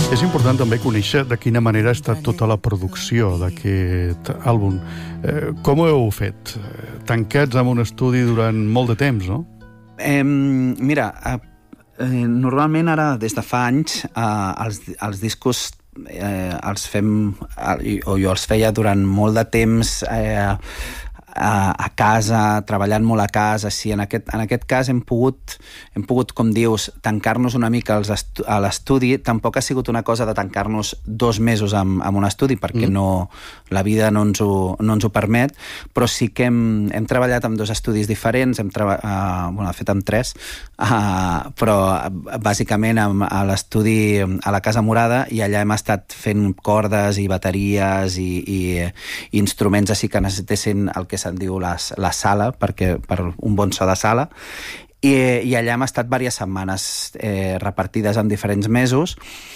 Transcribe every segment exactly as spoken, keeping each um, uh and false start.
És important també conèixer de quina manera ha estat tota la producció d'aquest àlbum. Eh, com ho heu fet? Tancats en un estudi durant molt de temps, no? Eh, mira, eh, normalment ara, des de fa anys, eh, els, els discos eh, els fem, o jo els feia durant molt de temps eh, a, a casa, treballant molt a casa. Sí, en aquest, en aquest cas hem pogut, hem pogut, com dius, tancar-nos una mica als estu a l'estudi. Tampoc ha sigut una cosa de tancar-nos dos mesos en, en un estudi, perquè mm. no, la vida no ens, ho, no ens ho permet, però sí que hem, hem treballat amb dos estudis diferents, hem uh, bueno, de fet amb tres, uh, però bàsicament amb, a l'estudi a la Casa Morada, i allà hem estat fent cordes i bateries i, i, i instruments així que necessitessin el que se'n diu la, la sala, perquè, per un bon so de sala, i, i allà hem estat diverses setmanes eh, repartides en diferents mesos,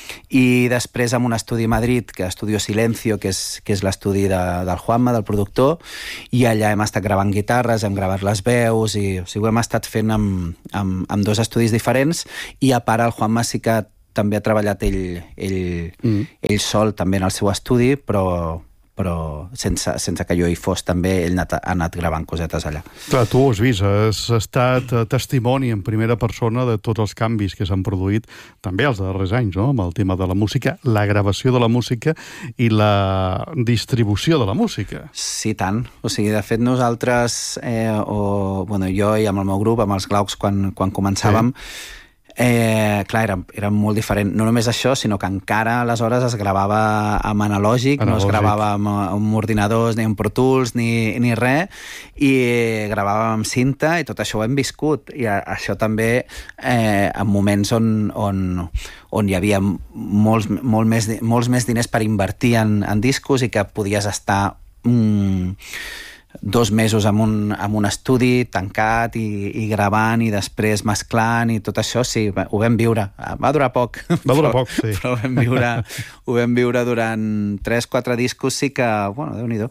i després en un estudi a Madrid, que és Estudio Silencio, que és, que és l'estudi de, del Juanma, del productor, i allà hem estat gravant guitarres, hem gravat les veus, i o sigui, ho hem estat fent amb, amb, amb dos estudis diferents, i a part el Juanma sí que també ha treballat ell, ell, mm. ell sol també en el seu estudi, però però sense, sense que jo hi fos també, ell ha anat gravant cosetes allà. Clar, tu ho has vist, has estat testimoni en primera persona de tots els canvis que s'han produït, també els darrers anys, no?, amb el tema de la música, la gravació de la música i la distribució de la música. Sí, tant. O sigui, de fet, nosaltres, eh, o, bueno, jo i amb el meu grup, amb els Glaucs, quan, quan començàvem, sí. Eh, clar, era, era molt diferent. No només això, sinó que encara aleshores es gravava amb analògic, analògic. no es gravava amb, amb ordinadors, ni amb Pro Tools, ni, ni res, i gravàvem amb cinta, i tot això ho hem viscut. I a, això també eh, en moments on, on, on hi havia molts, molt més, molts més diners per invertir en, en discos, i que podies estar mm, dos mesos en un, en un estudi tancat i, i gravant i després mesclant i tot això, sí, ho vam viure. Va durar poc. Va durar poc, sí. Però ho vam viure, ho vam viure durant tres quatre discos, sí que, bueno, Déu-n'hi-do.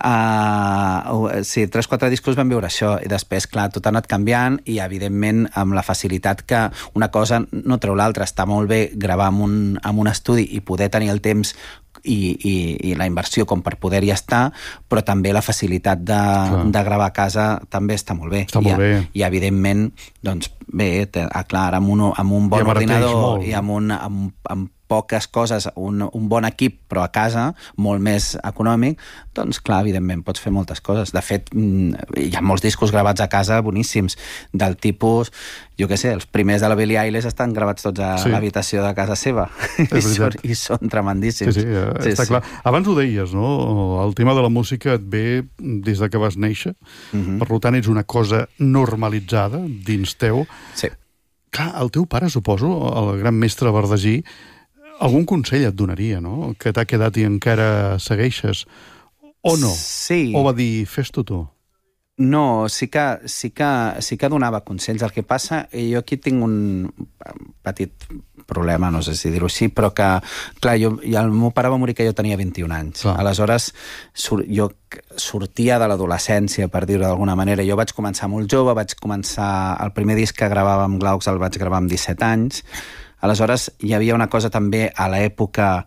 Uh, sí, tres quatre discos vam viure això, i després, clar, tot ha anat canviant, i evidentment amb la facilitat que una cosa no treu l'altra. Està molt bé gravar en un, en un estudi i poder tenir el temps I, i, i la inversió com per poder-hi estar, però també la facilitat de, de gravar a casa també està molt bé. Està molt I, bé. I evidentment, doncs bé, te, clar, amb un, amb un bon ordinador i amb, un, amb, amb poques coses, un, un bon equip, però a casa, molt més econòmic, doncs clar, evidentment, pots fer moltes coses. De fet, hi ha molts discos gravats a casa boníssims, del tipus, jo què sé, els primers de la Billie Eilish estan gravats tots a sí. l'habitació de casa seva. I són, I són tremendíssims. Sí, sí, sí està sí. clar. Abans ho deies, no? El tema de la música et ve des de que vas néixer, uh-huh. per tant, ets una cosa normalitzada dins teu. Sí. Clar, el teu pare, suposo, el gran mestre Verdagí, algun consell et donaria, no?, que t'ha quedat i encara segueixes, o no? Sí. O va dir, fes-t'ho tu? No, sí que, sí, que, sí que donava consells. El que passa, jo aquí tinc un petit problema, no sé si dir-ho així, però que, clar, jo, el meu pare va morir que jo tenia vint-i-un anys. Clar. Aleshores, sur, jo sortia de l'adolescència, per dir-ho d'alguna manera. Jo vaig començar molt jove, vaig començar... El primer disc que gravava amb Glaucs el vaig gravar amb disset anys. Aleshores, hi havia una cosa també a l'època,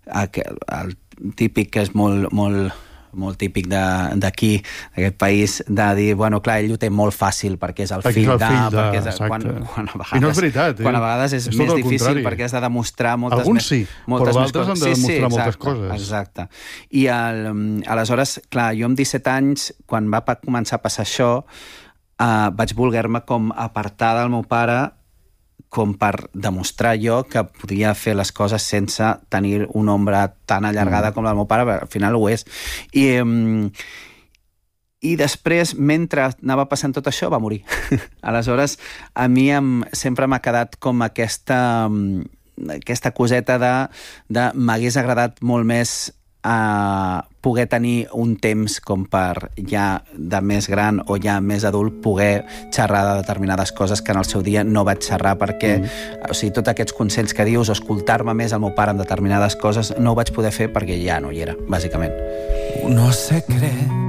el típic que és molt, molt, molt típic d'aquí, d'aquest país, de dir, bueno, clar, ell ho té molt fàcil perquè és el perquè fill de... de... Perquè és, quan, quan a vegades, I no és veritat. Eh? Quan a vegades és, és més difícil contrari. Perquè has de demostrar moltes Alguns més... sí, moltes però d'altres han de demostrar sí, sí, exacte, moltes coses. Exacte. I el, aleshores, clar, jo amb disset anys, quan va començar a passar això, uh, vaig voler-me com apartar del meu pare, com per demostrar jo que podia fer les coses sense tenir una ombra tan allargada mm. com la del meu pare, al final ho és. I, um, i després, mentre anava passant tot això, va morir. Aleshores, a mi em, sempre m'ha quedat com aquesta, aquesta coseta de, de m'hagués agradat molt més a poder tenir un temps com per ja de més gran o ja més adult poder xerrar de determinades coses que en el seu dia no vaig xerrar perquè, mm. o sigui, tots aquests consells que dius o escoltar-me més al meu pare en determinades coses no ho vaig poder fer perquè ja no hi era, bàsicament. Uno se cree